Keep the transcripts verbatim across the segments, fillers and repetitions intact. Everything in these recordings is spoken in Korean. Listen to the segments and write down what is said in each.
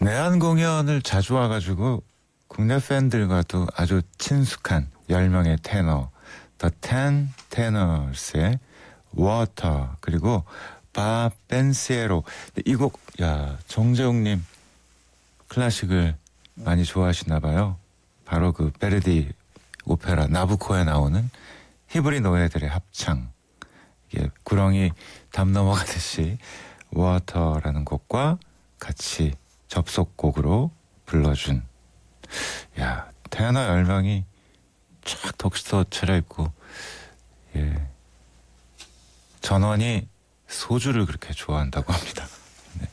내한 공연을 자주 와가지고 국내 팬들과도 아주 친숙한 열 명의 테너, The Ten Tenors의 Water, 그리고 바 펜시에로. 이 곡, 야, 정재욱님 클래식을 많이 좋아하시나 봐요. 바로 그 베르디 오페라 나부코에 나오는 히브리 노예들의 합창, 이게 구렁이 담 넘어가듯이 워터라는 곡과 같이 접속곡으로 불러준. 야, 테너 열 명이 쫙 덕시도 차려입고, 예, 전원이 소주를 그렇게 좋아한다고 합니다. 네.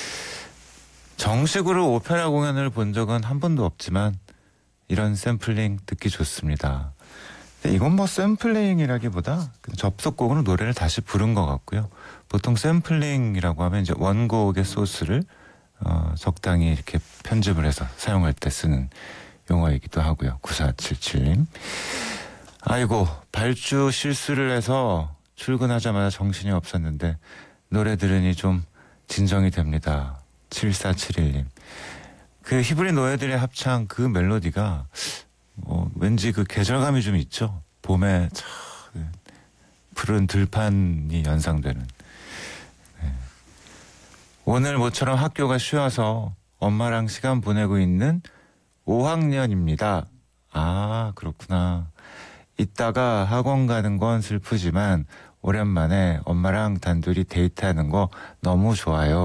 정식으로 오페라 공연을 본 적은 한 번도 없지만 이런 샘플링 듣기 좋습니다. 근데 이건 뭐 샘플링이라기보다 접속곡으로 노래를 다시 부른 것 같고요. 보통 샘플링이라고 하면 이제 원곡의 소스를 어, 적당히 이렇게 편집을 해서 사용할 때 쓰는 용어이기도 하고요. 구사칠칠님. 아이고, 발주 실수를 해서 출근하자마자 정신이 없었는데 노래 들으니 좀 진정이 됩니다. 칠사칠일님. 그 히브리 노예들의 합창 그 멜로디가 어, 왠지 그 계절감이 좀 있죠. 봄에 참 푸른 들판이 연상되는. 네. 오늘 모처럼 학교가 쉬어서 엄마랑 시간 보내고 있는 오 학년입니다. 아, 그렇구나. 이따가 학원 가는 건 슬프지만 오랜만에 엄마랑 단둘이 데이트하는 거 너무 좋아요.